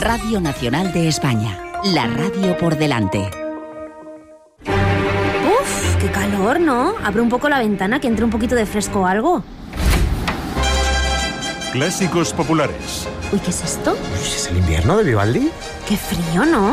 Radio Nacional de España. La radio por delante. ¡Uf! ¡Qué calor!, ¿no? Abre un poco la ventana, que entre un poquito de fresco o algo. Clásicos populares. Uy, ¿qué es esto? ¿Es el invierno de Vivaldi? ¡Qué frío!, ¿no?